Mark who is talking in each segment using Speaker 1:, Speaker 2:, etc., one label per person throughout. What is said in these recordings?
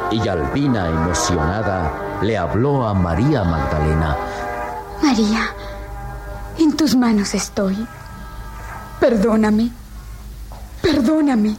Speaker 1: Y Albina, emocionada, le habló a María Magdalena.
Speaker 2: María, en tus manos estoy. Perdóname. Perdóname.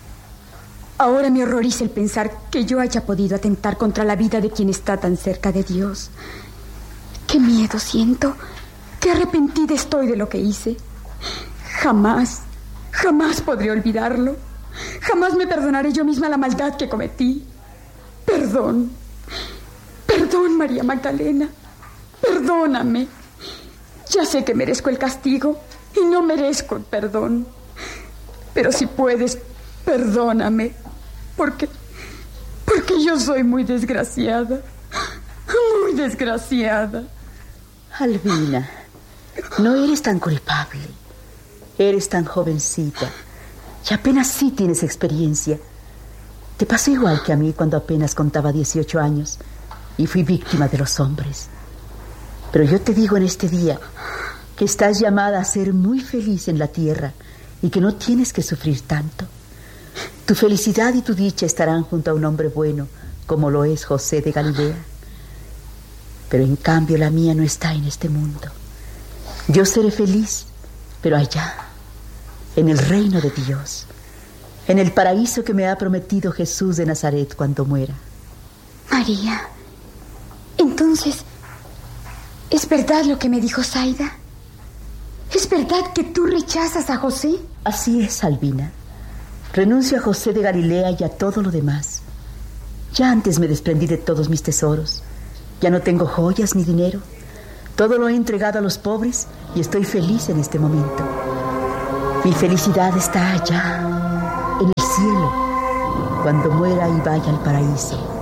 Speaker 2: Ahora me horroriza el pensar que yo haya podido atentar contra la vida de quien está tan cerca de Dios. Qué miedo siento. Qué arrepentida estoy de lo que hice. Jamás podré olvidarlo. Jamás me perdonaré yo misma la maldad que cometí. Perdón, María Magdalena. Perdóname. Ya sé que merezco el castigo y no merezco el perdón. Pero si puedes, perdóname. Porque yo soy muy desgraciada. Muy desgraciada.
Speaker 3: Albina, no eres tan culpable. Eres tan jovencita y apenas sí tienes experiencia. Te pasó igual que a mí cuando apenas contaba 18 años y fui víctima de los hombres. Pero yo te digo en este día que estás llamada a ser muy feliz en la tierra y que no tienes que sufrir tanto. Tu felicidad y tu dicha estarán junto a un hombre bueno, como lo es José de Galilea. Pero en cambio la mía no está en este mundo. Yo seré feliz, pero allá, en el reino de Dios, en el paraíso que me ha prometido Jesús de Nazaret cuando muera.
Speaker 2: María, entonces, ¿es verdad lo que me dijo Zaida? ¿Es verdad que tú rechazas a José?
Speaker 3: Así es, Albina. Renuncio a José de Galilea y a todo lo demás. Ya antes me desprendí de todos mis tesoros. Ya no tengo joyas ni dinero. Todo lo he entregado a los pobres y estoy feliz en este momento. Mi felicidad está allá, en el cielo, cuando muera y vaya al paraíso.